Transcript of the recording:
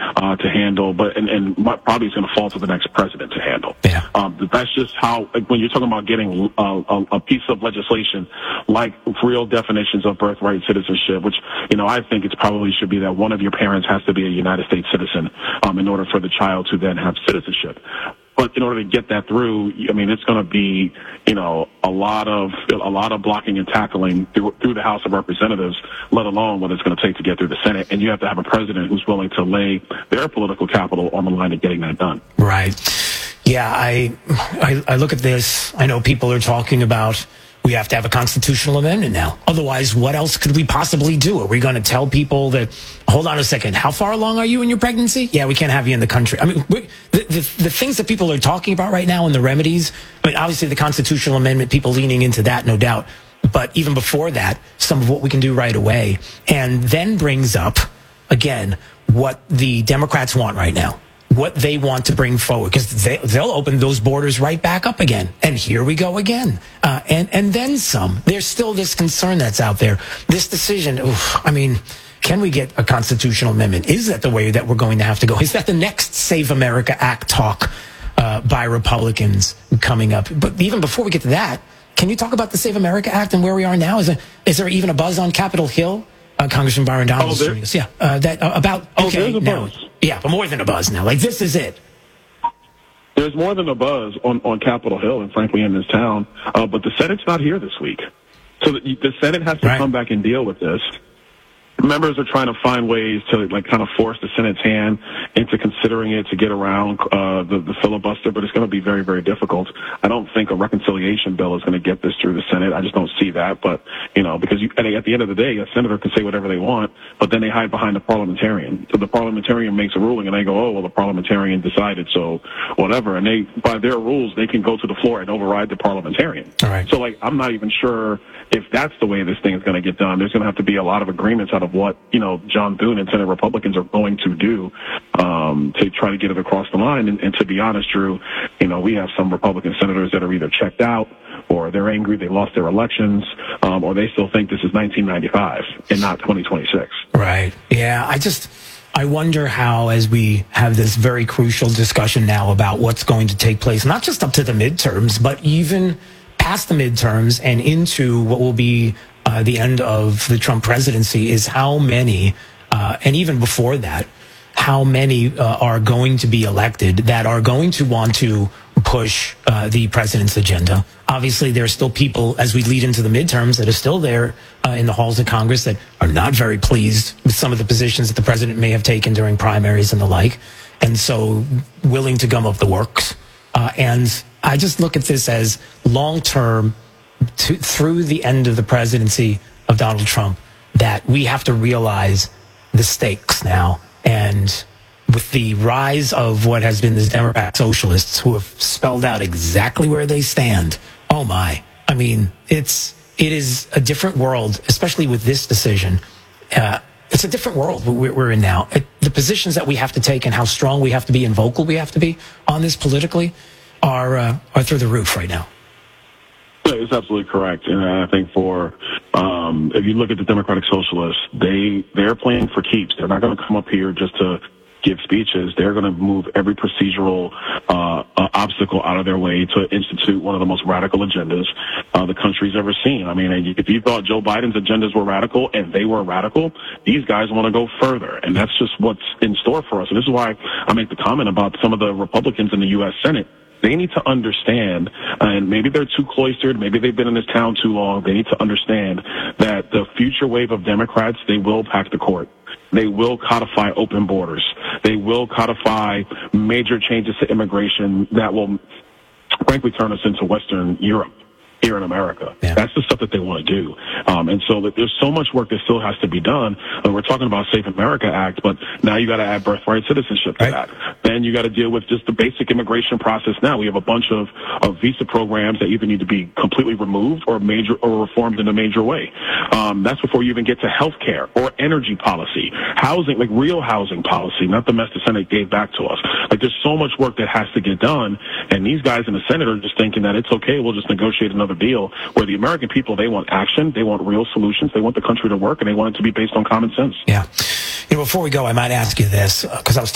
to handle, probably it's going to fall to the next president to handle. Yeah. That's just how, like, when you're talking about getting a piece of legislation like real definitions of birthright citizenship, which, I think it probably should be that one of your parents has to be a United States citizen in order for the child to then have citizenship. But in order to get that through, it's going to be, a lot of blocking and tackling through the House of Representatives, let alone what it's going to take to get through the Senate. And you have to have a president who's willing to lay their political capital on the line of getting that done. Right. Yeah, I look at this. I know people are talking about we have to have a constitutional amendment now. Otherwise, what else could we possibly do? Are we going to tell people that, hold on a second, how far along are you in your pregnancy? Yeah, we can't have you in the country. The things that people are talking about right now and the remedies, obviously the constitutional amendment, people leaning into that, no doubt. But even before that, some of what we can do right away. And then brings up, again, what the Democrats want right now. What they want to bring forward, because they'll open those borders right back up again. And here we go again. And then some. There's still this concern that's out there. This decision, can we get a constitutional amendment? Is that the way that we're going to have to go? Is that the next Save America Act talk by Republicans coming up? But even before we get to that, can you talk about the Save America Act and where we are now? Is there even a buzz on Capitol Hill? Congressman Byron Donalds is doing this. Yeah, there's a buzz. Yeah, but more than a buzz now. Like, this is it. There's more than a buzz on Capitol Hill and, frankly, in this town. But the Senate's not here this week. So the Senate has to come back and deal with this. Members are trying to find ways to kind of force the Senate's hand into considering it to get around the filibuster, but it's going to be very, very difficult. I don't think a reconciliation bill is going to get this through the Senate. I just don't see that. But because at the end of the day, a senator can say whatever they want, but then they hide behind the parliamentarian. So the parliamentarian makes a ruling, and they go, "Oh, well, the parliamentarian decided, so whatever." And they, by their rules, they can go to the floor and override the parliamentarian. All right. So I'm not even sure if that's the way this thing is going to get done. There's going to have to be a lot of agreements out of what John Thune and Senate Republicans are going to do to try to get it across the line. And to be honest, Drew, we have some Republican senators that are either checked out, or they're angry they lost their elections, or they still think this is 1995 and not 2026. Right. Yeah. I wonder how, as we have this very crucial discussion now about what's going to take place, not just up to the midterms, but even past the midterms and into what will be the end of the Trump presidency, is how many, and even before that, how many are going to be elected that are going to want to push the president's agenda. Obviously, there are still people, as we lead into the midterms, that are still there in the halls of Congress that are not very pleased with some of the positions that the president may have taken during primaries and the like, and so willing to gum up the works. And I just look at this as long-term, through the end of the presidency of Donald Trump, that we have to realize the stakes now. And with the rise of what has been the Democrat socialists who have spelled out exactly where they stand, oh my. It is a different world, especially with this decision. It's a different world we're in now. The positions that we have to take and how strong we have to be and vocal we have to be on this politically are through the roof right now. It's absolutely correct. And I think if you look at the Democratic Socialists, they're playing for keeps. They're not going to come up here just to give speeches. They're going to move every procedural obstacle out of their way to institute one of the most radical agendas the country's ever seen. If you thought Joe Biden's agendas were radical, and they were radical, these guys want to go further. And that's just what's in store for us. And this is why I make the comment about some of the Republicans in the U.S. Senate. They need to understand, and maybe they're too cloistered, maybe they've been in this town too long, they need to understand that the future wave of Democrats, they will pack the court. They will codify open borders. They will codify major changes to immigration that will, frankly, turn us into Western Europe here in America. Yeah. That's the stuff that they want to do. And so that there's so much work that still has to be done. We're talking about Safe America Act, but now you got to add birthright citizenship to that. Then you got to deal with just the basic immigration process. Now we have a bunch of visa programs that either need to be completely removed or reformed in a major way. That's before you even get to health care or energy policy, housing, like real housing policy, not the mess the Senate gave back to us. There's so much work that has to get done. And these guys in the Senate are just thinking that it's okay, we'll just negotiate another deal, where the American people, they want action, they want real solutions, they want the country to work, and they want it to be based on common sense. Yeah. Before we go, I might ask you this, because I was